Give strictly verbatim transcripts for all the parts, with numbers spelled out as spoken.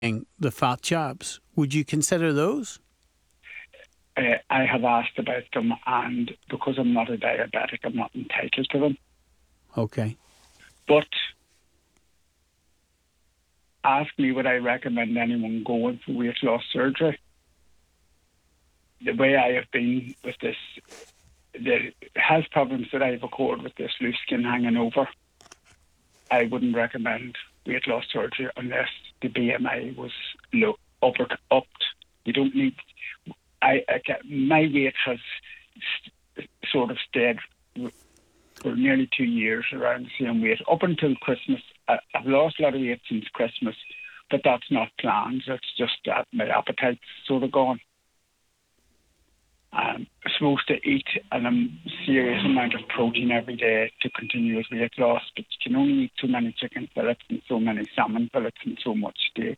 the fat jabs. Would you consider those? Uh, I have asked about them, and because I'm not a diabetic, I'm not entitled to them. Okay. But ask me, would I recommend anyone going for weight loss surgery? The way I have been with this, the health problems that I've occurred with this loose skin hanging over, I wouldn't recommend weight loss surgery unless the B M I was low, up or upped. You don't need. I, I my weight has st- sort of stayed for nearly two years around the same weight up until Christmas. I, I've lost a lot of weight since Christmas, but that's not planned. It's just that my appetite's sort of gone. I'm supposed to eat an um, serious amount of protein every day to continue with weight loss, but you can only eat so many chicken fillets and so many salmon fillets and so much steak.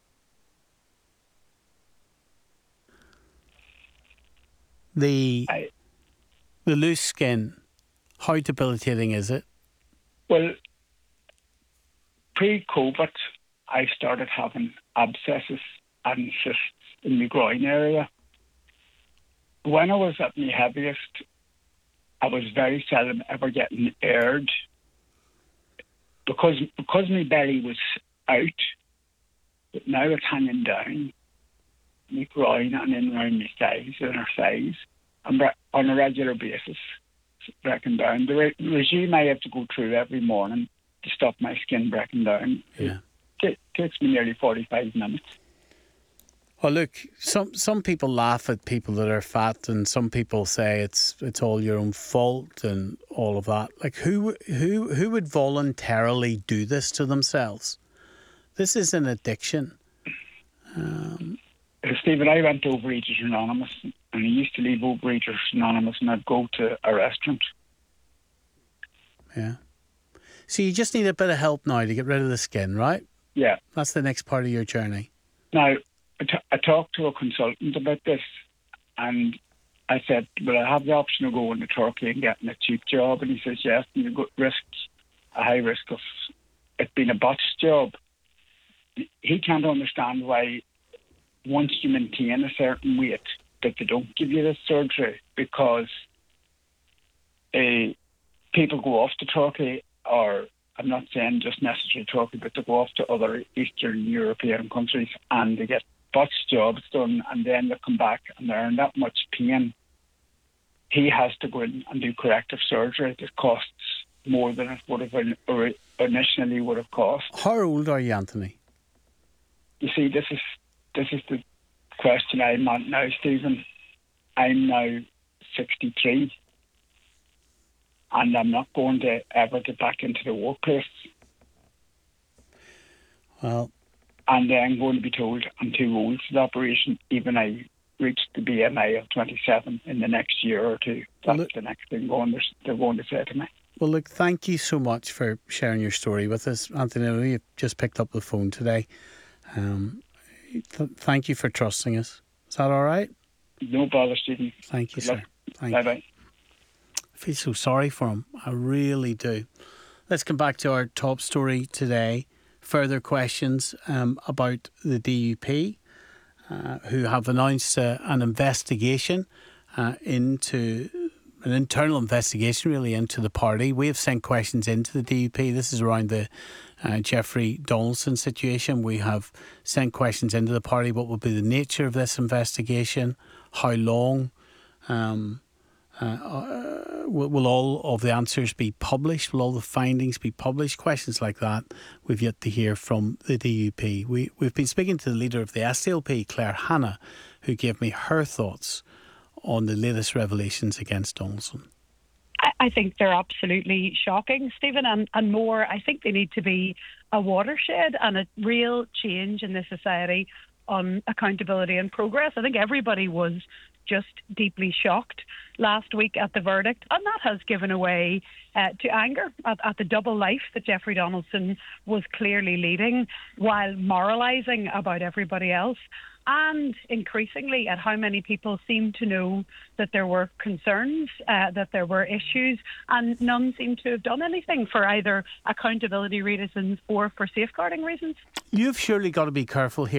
The I, the loose skin, how debilitating is it? Well, pre-COVID, I started having abscesses and cysts in the groin area. When I was at my heaviest, I was very seldom ever getting aired because because my belly was out, but now it's hanging down, my groin and in around my thighs and her thighs, and on a regular basis, breaking down. The re- regime I have to go through every morning to stop my skin breaking down, Yeah. it t- takes me nearly forty-five minutes. Well, look, some some people laugh at people that are fat, and some people say it's it's all your own fault and all of that. Like, who who who would voluntarily do this to themselves? This is an addiction. Um, uh, Stephen, I went to Overeaters Anonymous, and I used to leave Overeaters Anonymous, and I'd go to a restaurant. Yeah. So you just need a bit of help now to get rid of the skin, right? Yeah. That's the next part of your journey. Now, I, t- I talked to a consultant about this, and I said, "Will I have the option of going to Turkey and getting a cheap job?" And he says, "Yes, and you risk a high risk of it being a botched job." He can't understand why, once you maintain a certain weight, that they don't give you this surgery, because uh, people go off to Turkey, or I'm not saying just necessarily Turkey, but they go off to other Eastern European countries and they get botched jobs done, and then they come back and they're in that much pain. He has to go in and do corrective surgery that costs more than it would have been, or initially would have cost. How old are you, Anthony? You see, this is this is the question I'm at now, Stephen. I'm now sixty-three, and I'm not going to ever get back into the workplace. Well, and then I'm going to be told I'm too old for the operation, even I reached the B M I of twenty-seven in the next year or two. That's well, look, the next thing going, they're going to say to me. Well, look, thank you so much for sharing your story with us, Anthony. I know you've just picked up the phone today. Um, th- thank you for trusting us. Is that all right? No bother, Stephen. Thank you, Good luck. sir. Thank Bye-bye. you. I feel so sorry for him. I really do. Let's come back to our top story today. Further questions um, about the D U P, uh, who have announced uh, an investigation uh, into an internal investigation really into the party. We have sent questions into the D U P. This is around the uh, Jeffrey Donaldson situation. We have sent questions into the party. What will be the nature of this investigation? How long? Um, uh, uh, will, will all of the answers be published? Will all the findings be published? Questions like that we've yet to hear from the D U P. We, we've been speaking to the leader of the S D L P, Claire Hanna, who gave me her thoughts on the latest revelations against Donaldson. I think they're absolutely shocking, Stephen, and, and more, I think they need to be a watershed and a real change in this society on accountability and progress. I think everybody was just deeply shocked last week at the verdict, and that has given away uh, to anger at, at the double life that Jeffrey Donaldson was clearly leading while moralising about everybody else, and increasingly at how many people seem to know that there were concerns, uh, that there were issues, and none seem to have done anything for either accountability reasons or for safeguarding reasons. You've surely got to be careful here.